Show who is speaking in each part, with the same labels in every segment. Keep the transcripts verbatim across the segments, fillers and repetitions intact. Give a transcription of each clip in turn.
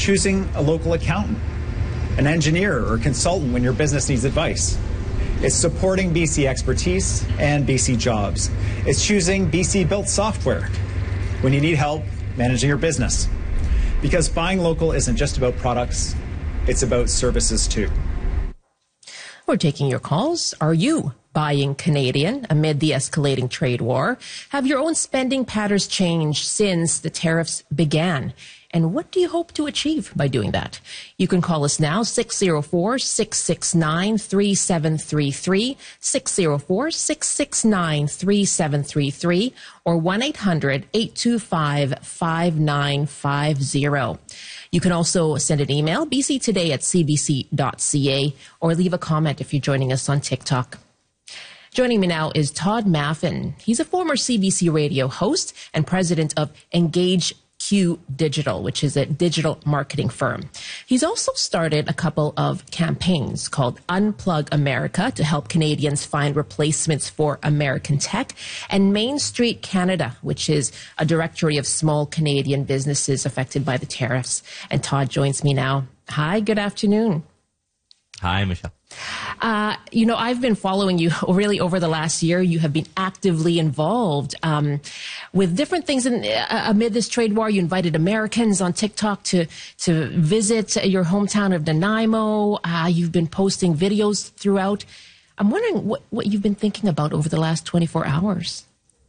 Speaker 1: choosing a local accountant, an engineer or consultant when your business needs advice. It's supporting B C expertise and B C jobs. It's choosing B C-built software when you need help managing your business. Because buying local isn't just about products, it's about services too.
Speaker 2: We're taking your calls. Are you buying Canadian amid the escalating trade war? Have your own spending patterns changed since the tariffs began? And what do you hope to achieve by doing that? You can call us now, six oh four, six six nine, three seven three three, six oh four, six six nine, three seven three three, or one eight hundred, eight two five, five nine five zero. You can also send an email, b c today at c b c dot c a, or leave a comment if you're joining us on TikTok. Joining me now is Todd Maffin. He's a former C B C radio host and president of Engage Q Digital, which is a digital marketing firm. He's also started a couple of campaigns called Unplug America to help Canadians find replacements for American tech, and Main Street Canada, which is a directory of small Canadian businesses affected by the tariffs. And Todd joins me now. Hi, good afternoon.
Speaker 3: Hi, Michelle.
Speaker 2: Uh, you know, I've been following you really over the last year. You have been actively involved um, with different things in, uh, amid this trade war. You invited Americans on TikTok to to visit your hometown of Nanaimo. Uh, you've been posting videos throughout. I'm wondering what, what you've been thinking about over the last twenty-four hours.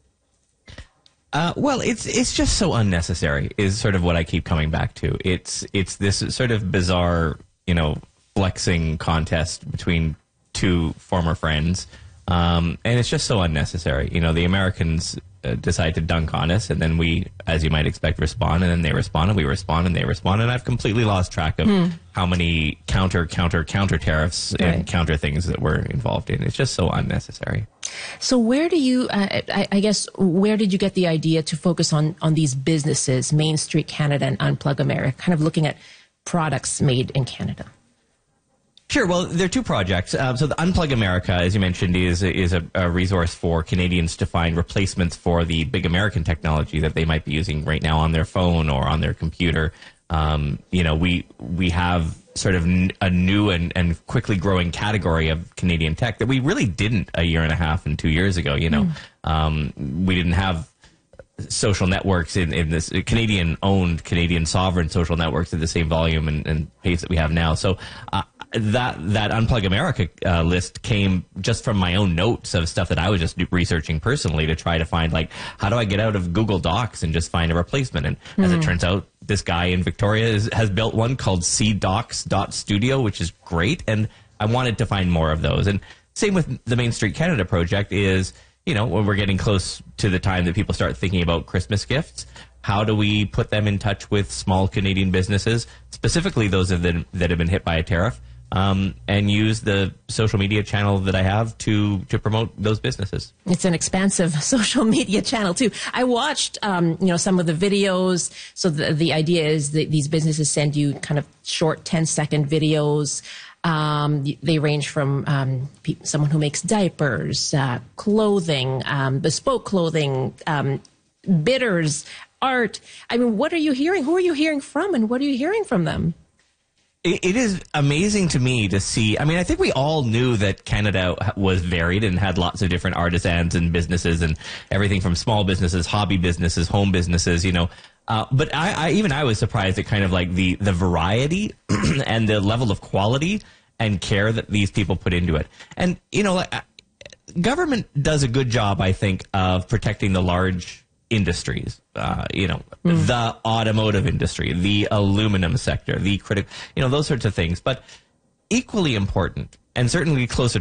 Speaker 3: Uh, well, it's it's just so unnecessary is sort of what I keep coming back to. It's it's this sort of bizarre, you know, flexing contest between two former friends. Um, and it's just so unnecessary. You know, the Americans uh, decide to dunk on us, and then we, as you might expect, respond, and then they respond, and we respond, and they respond, and I've completely lost track of hmm. how many counter, counter, counter tariffs right. and counter things that we're involved in. It's just so unnecessary.
Speaker 2: So where do you, uh, I, I guess, where did you get the idea to focus on, on these businesses, Main Street Canada and Unplug America, kind of looking at products made in Canada?
Speaker 3: Sure. Well, there are two projects. Um, so the Unplug America, as you mentioned, is is a, a resource for Canadians to find replacements for the big American technology that they might be using right now on their phone or on their computer. Um, you know, we we have sort of n- a new and, and quickly growing category of Canadian tech that we really didn't a year and a half and two years ago. You know, mm. um, we didn't have social networks in, in this Canadian-owned, Canadian sovereign social networks at the same volume and, and pace that we have now. So uh, that that Unplug America uh, list came just from my own notes of stuff that I was just researching personally to try to find, like, how do I get out of Google Docs and just find a replacement? And mm. as it turns out, this guy in Victoria is, has built one called c docs dot studio, which is great. And I wanted to find more of those. And same with the Main Street Canada project is, you know, when we're getting close to the time that people start thinking about Christmas gifts, how do we put them in touch with small Canadian businesses, specifically those of them that have been hit by a tariff, um, and use the social media channel that I have to to promote those businesses?
Speaker 2: It's an expansive social media channel, too. I watched, um, you know, some of the videos. So the, the idea is that these businesses send you kind of short ten-second videos. Um, they range from um, pe- someone who makes diapers, uh, clothing, um, bespoke clothing, um, bitters, art. I mean, what are you hearing? Who are you hearing from, and what are you hearing from them?
Speaker 3: It, it is amazing to me to see. I mean, I think we all knew that Canada was varied and had lots of different artisans and businesses and everything from small businesses, hobby businesses, home businesses, you know. Uh, but I, I even I was surprised at kind of like the, the variety and the level of quality and care that these people put into it. And, you know, like, government does a good job, I think, of protecting the large industries, uh, you know, mm. the automotive industry, the aluminum sector, the critical, you know, those sorts of things. But equally important, and certainly closer